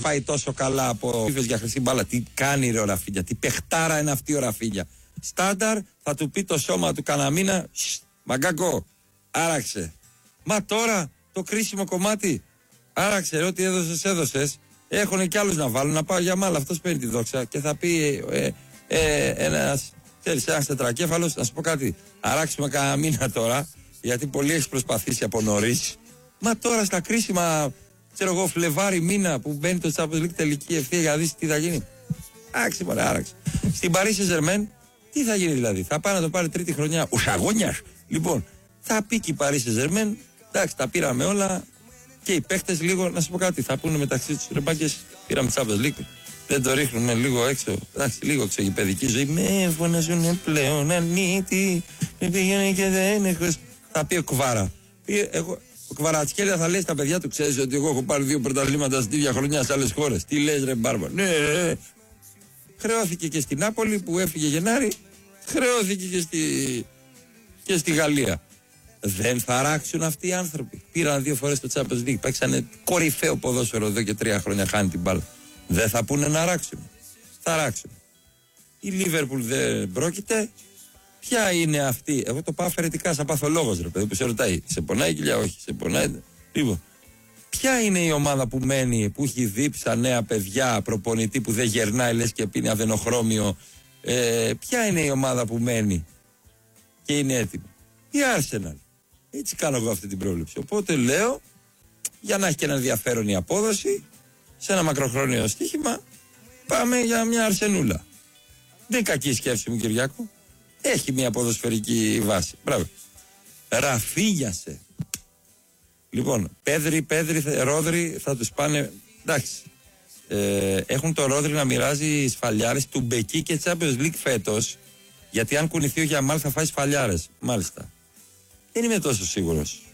πάει τόσο καλά από φίβες για χρυσή μπάλα. Τι κάνει ρε ο Ραφίνια, τι παιχτάρα είναι αυτή ο Ραφίνια. Στάνταρ θα του πει το σώμα του κανένα μήνα, μαγκάκο, άραξε. Μα τώρα το κρίσιμο κομμάτι, άραξε ρε, ό,τι έδωσες. Έχουν κι άλλους να βάλουν, να πάω για μάλλα. Αυτός παίρνει τη δόξα και θα πει ένας τετρακέφαλος, να σου πω κάτι. Αράξουμε κανένα μήνα τώρα, γιατί πολύ έχεις προσπαθήσει από νωρίς. Μα τώρα στα κρίσιμα, ξέρω εγώ, Φλεβάρι μήνα που μπαίνει το Champions League τελική ευθεία για να δεις τι θα γίνει. Άξι, μωρέ, άραξε. Στην Paris Saint-Germain, τι θα γίνει δηλαδή, θα πάει να το πάρει τρίτη χρονιά ο Σαγόνιας. Λοιπόν, θα πει και η Paris Saint-Germain, εντάξει, τα πήραμε όλα. Και οι παίχτες λίγο, να σου πω κάτι, θα πούνε μεταξύ τους ρεμπάκες, πήραμε Champions League, δεν το ρίχνουμε λίγο έξω, εντάξει, λίγο εξωγηπαιδική ζωή, με φωνάζουν πλέον ανήτη, με πήγαινε και δεν έχω. Θα πει ο Κουβάρα. Ο Κουβαρατσχέλια θα λέει στα παιδιά του, ξέρεις ότι εγώ έχω πάρει 2 πρωταθλήματα στην ίδια χρονιά σε άλλες χώρες. Τι λες ρε Μπάρμπα. Ναι. Χρεώθηκε και στην Νάπολη που έφυγε Γενάρη, χρεώθηκε και στη Γαλλία. Δεν θα αράξουν αυτοί οι άνθρωποι. Πήραν 2 φορές το Champions League. Παίξανε κορυφαίο ποδόσφαιρο εδώ και 3 χρόνια. Χάνει την μπάλα. Δεν θα πούνε να αράξουν. Θα αράξουν. Η Λίβερπουλ δεν πρόκειται. Ποια είναι αυτή. Εγώ το πάω αφαιρετικά σαν παθολόγος ρε παιδί που σε ρωτάει. Σε πονάει η κοιλιά, όχι. Σε πονάει. Λοιπόν. Ποια είναι η ομάδα που μένει, που έχει δίψα νέα παιδιά, προπονητή που δεν γερνάει λες και πίνει αδενοχρώμιο. Ποια είναι η ομάδα που μένει και είναι έτοιμη. Η Arsenal. Έτσι κάνω εγώ αυτή την πρόβλεψη. Οπότε λέω, για να έχει και ένα ενδιαφέρον η απόδοση, σε ένα μακροχρόνιο στοίχημα, πάμε για μια αρσενούλα. Δεν είναι κακή σκέψη μου, Κυριάκο. Έχει μια ποδοσφαιρική βάση. Μπράβο. Ραφίνιασε. Λοιπόν, Πέδρη, Ρόδρυ θα τους πάνε. Εντάξει. Έχουν το Ρόδρυ να μοιράζει σφαλιάρες του Μπεκί και Champions League φέτος. Γιατί αν κουνηθεί ο Γιαμάλ θα φάει σφαλιάρες. Μάλιστα. Δεν είμαι τόσο σίγουρος.